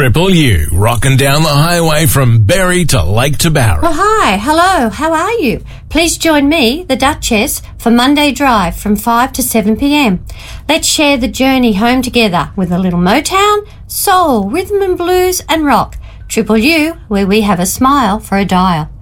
Triple U, rocking down the highway from Berry to Lake Tabara. Well, hi, hello, how are you? Please join me, the Duchess, for Monday Drive from 5 to 7 p.m. Let's share the journey home together with a little Motown, soul, rhythm and blues and rock. Triple U, where we have a smile for a dial.